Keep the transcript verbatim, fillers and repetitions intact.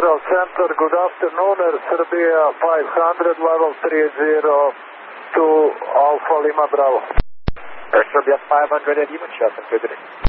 Central Center, good afternoon, Air Serbia five hundred, level three zero to Alpha Lima Bravo. Air Serbia five hundred at Lima, Chat, good evening.